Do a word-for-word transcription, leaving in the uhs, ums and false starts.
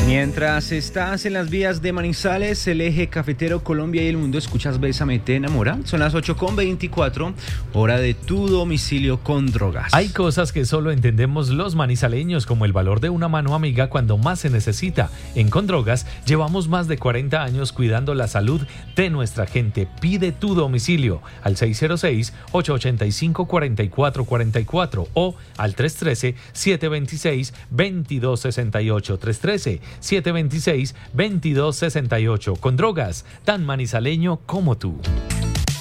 Mientras estás en las vías de Manizales, el eje cafetero Colombia y el mundo, escuchas Bésame te enamora. Son las ocho con veinticuatro, hora de tu domicilio con drogas. Hay cosas que solo entendemos los manizaleños, como el valor de una mano amiga cuando más se necesita. En Condrogas llevamos más de cuarenta años cuidando la salud de nuestra gente. Pide tu domicilio al seis cero seis, ocho ocho cinco, cuatro cuatro cuatro cuatro o al tres uno tres, siete dos seis, dos dos seis ocho. tres uno tres, siete dos seis, dos dos seis ocho. Con Drogas, tan manizaleño como tú.